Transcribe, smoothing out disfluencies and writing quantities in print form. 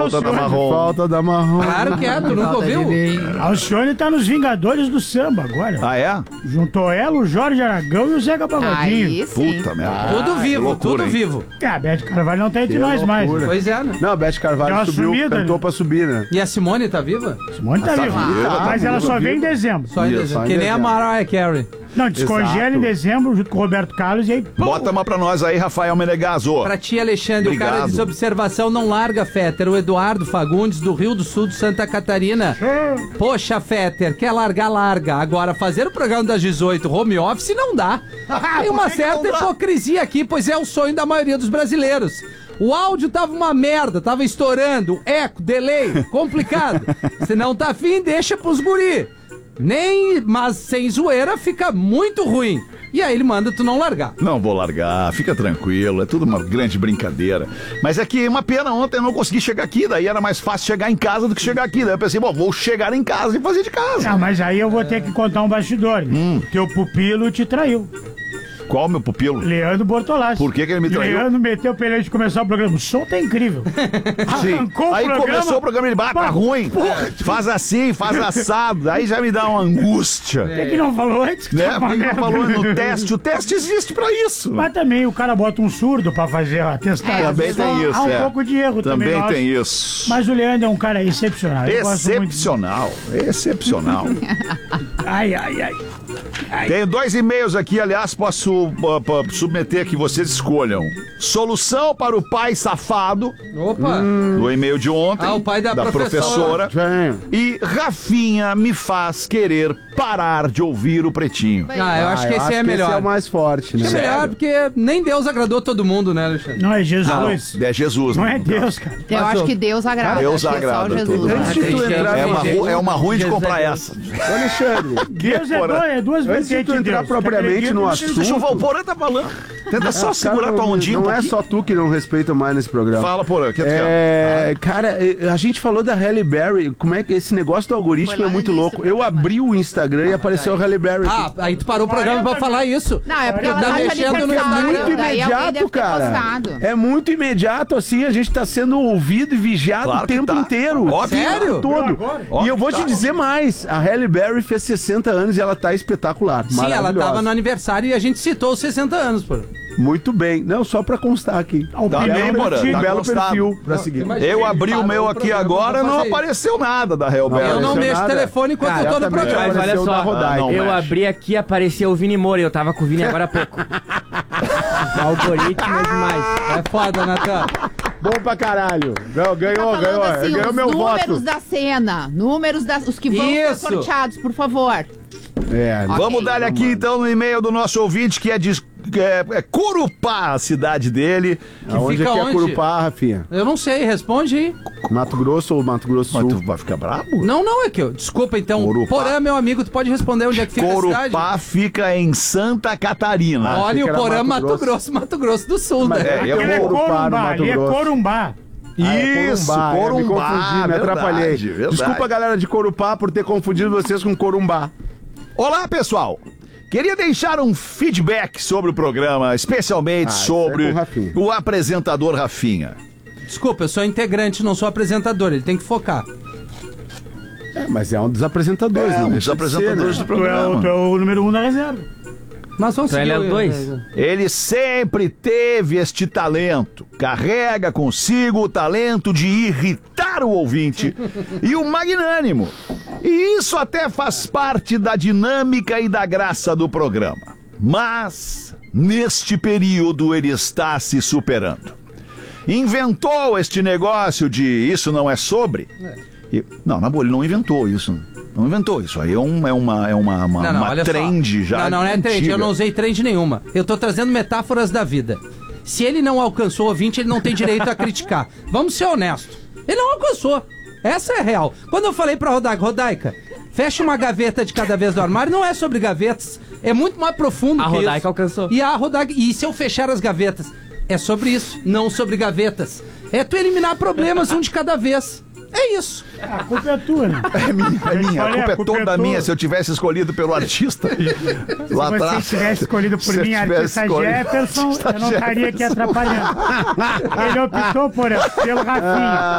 falta da marrom. Falta da marrom. Claro que é, tu nunca ouviu? Alcione tá nos Vingadores do Samba agora. Ah, é? Juntou ela, o Jorge Aragão e o Zeca Pagodinho. Aí sim. Puta merda. Tudo vivo, loucura, tudo hein? vivo. A Beth Carvalho não tá entre nós loucura. mais. Pois é, né? Não, a Beth Deu Carvalho uma subiu, sumida, cantou né? pra subir, né? E a Simone tá viva? Simone tá viva. Mas ela só vem em dezembro. Só em Isso, dezembro. só em Que nem a dezembro. Mariah Carey. Não, descongela Exato. em dezembro junto com o Roberto Carlos e aí... pum! Bota uma pra nós aí, Rafael Menegaso. Pra ti, Alexandre, o cara Obrigado. diz observação não larga, Fetter. O Eduardo Fagundes, do Rio do Sul, de Santa Catarina. Poxa, Fetter, quer largar, larga. Agora, fazer o programa das 18 home office não dá. Tem uma certa hipocrisia aqui, pois é o sonho da maioria dos brasileiros. O áudio tava uma merda, tava estourando, eco, delay, complicado. Se não tá afim, deixa pros guri. Mas sem zoeira fica muito ruim. E aí ele manda tu não largar. Não vou largar, fica tranquilo, é tudo uma grande brincadeira. Mas é que uma pena, ontem eu não consegui chegar aqui, daí era mais fácil chegar em casa do que chegar aqui. Daí eu pensei, bom, vou chegar em casa e fazer de casa. Ah, mas aí eu vou ter que contar um bastidor. Teu pupilo te traiu. Qual o meu pupilo? Leandro Bortolassi. Por que ele me traiu? Leandro meteu pra ele de começar o programa. O som tá incrível. Arrancou o Aí programa. começou o programa, ele bate, tá ruim. Faz assim, faz assado. Aí já me dá uma angústia. Por que não falou antes? Que Né? tá uma Por que não merda? falou no teste? O teste existe pra isso. Mas também o cara bota um surdo pra fazer a testagem. Também tem isso, Há um pouco de erro também. Também nosso. tem isso. Mas o Leandro é um cara excepcional. Eu gosto muito. Excepcional. Ai, ai, ai. Tenho 2 e-mails aqui, aliás, posso submeter que vocês escolham. Solução para o pai safado, Opa! do e-mail de ontem, Ah, o pai da professora. Vem. E Rafinha me faz querer parar de ouvir o Pretinho. Ah, eu acho que esse acho é melhor. Esse é o mais forte, né? É melhor porque nem Deus agradou todo mundo, né, Alexandre? Não é Jesus. É Jesus. Não né? é Deus, cara. Eu acho que Deus agrada. Deus acho que é só agrada Jesus. todo mundo. Antes de tu entrar É uma ruim de comprar essa. Ô, Alexandre, Deus é duas antes vezes de tu entrar Deus. propriamente no Deixa o assunto... Valporã tá falando. Tenta só segurar cara, tua ondinha um Não é pouquinho. só tu que não respeita mais nesse programa. Fala, Porã, o que tu quer? Cara, a gente falou da Halle Berry. Como é que esse negócio do algoritmo Foi é lá muito no início louco? do Eu programa. abri o Instagram e apareceu a Halle Berry. Ah, aí tu parou o programa pra falar isso. Não, é porque ela Tá tá de mexendo no aniversário, Instagram. muito daí alguém deve imediato, ter cara. postado. É muito imediato, assim, a gente tá sendo ouvido e vigiado Claro o que tempo tá. inteiro. Óbvio. Sério? Todo. Óbvio E eu vou que te tá. dizer mais, a Halle Berry fez 60 anos e ela tá espetacular. Sim, ela maravilhosa. tava no aniversário e a gente citou os 60 anos, pô. Muito bem. Não, só pra constar aqui. O Tá primeiro bem, Porã, time. tá belo constado. perfil pra seguir. Eu abri o meu aqui agora, não apareceu nada da Real Eu não apareceu mexo o nada. telefone enquanto eu tô no Exatamente, programa. Mas olha apareceu só, da Rodaica. não eu mexe. abri aqui e apareceu o Vini Moura. Eu tava com o Vini agora há pouco. O algoritmo é demais. É foda, Natan. Bom pra caralho. Ganhou, Tá falando assim, ganhou os meu números voto. da cena. Os que vão ser Isso. sorteados, por favor. É, Vamos dar aqui então no e-mail do nosso ouvinte, que é de Corupá, a cidade dele. aonde fica é que é onde? Corupá, Rafinha? Eu não sei, responde aí. Mato Grosso ou Mato Grosso Mas Sul? tu vai ficar brabo? Não, é que eu. Desculpa, então. Corupá. Porã, meu amigo, tu pode responder onde é que fica a cidade? Corupá fica em Santa Catarina. Olha, que o era Porã, Mato Mato Grosso do Sul, Mas né? É, eu Ele é vou Corupá, no Corumbá, Mato ele é Grosso. Corumbá. Isso, Me Corumbá, confundi, me atrapalhei. verdade. Desculpa, galera de Corupá, por ter confundido vocês com Corumbá. Olá, pessoal. Queria deixar um feedback sobre o programa, especialmente isso é sobre com o Rafinha. o apresentador Rafinha. Desculpa, eu sou integrante, não sou apresentador. Ele tem que focar. Mas é um dos apresentadores, não Um dos deixa de apresentadores ser, do né? Tu é programa. o número 1 da reserva. Mas vamos Então ele é o o- 2? Ele sempre teve este talento. Carrega consigo o talento de irritar o ouvinte e o magnânimo. E isso até faz parte da dinâmica e da graça do programa. Mas, neste período, ele está se superando. Inventou este negócio de isso não é sobre? Não, na boa, ele não inventou isso. Não inventou isso. Aí é uma olha só. trend já. Não é trend. antiga. Eu não usei trend nenhuma. Eu tô trazendo metáforas da vida. Se ele não alcançou o ouvinte, ele não tem direito a criticar. Vamos ser honestos. Ele não alcançou. Essa é a real. Quando eu falei pra Rodaica, fecha uma gaveta de cada vez do armário, não é sobre gavetas. É muito mais profundo A que Rodaica isso. alcançou. E se eu fechar as gavetas? É sobre isso, não sobre gavetas. É tu eliminar problemas um de cada vez. É isso. A culpa é tua, né? É minha. A falei, culpa é toda minha. Se eu tivesse escolhido pelo artista lá Se atrás. você tivesse escolhido por mim, a artista Jefferson, eu não estaria aqui atrapalhando. Ele optou pelo Rafinha.